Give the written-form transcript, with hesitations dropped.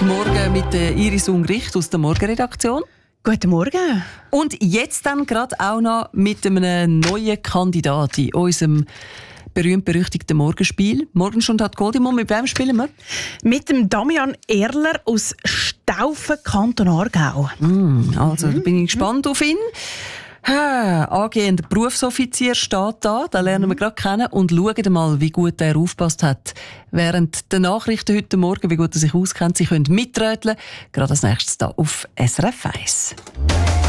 Guten Morgen mit Iris Ungricht aus der Morgenredaktion. Guten Morgen. Und jetzt dann gerade auch noch mit einem neuen Kandidaten in unserem berühmt-berüchtigten Morgenspiel. Morgenstunde hat Goldimum. Mit wem spielen wir? Mit dem Damian Erler aus Staufen, Kanton Aargau. Also, da bin ich gespannt auf ihn. Angehender Berufsoffizier steht da, den lernen wir gerade kennen und schauen mal, wie gut er aufgepasst hat während der Nachrichten heute Morgen, wie gut er sich auskennt. Sie können mitröteln, gerade als nächstes hier auf SRF 1.